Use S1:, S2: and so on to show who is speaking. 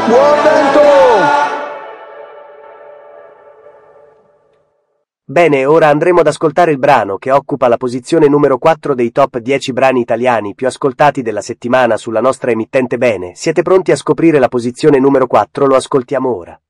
S1: Buon vento!
S2: Bene, ora andremo ad ascoltare il brano che occupa la posizione numero 4 dei top 10 brani italiani più ascoltati della settimana sulla nostra emittente Bene. Siete pronti a scoprire la posizione numero 4? Lo ascoltiamo ora.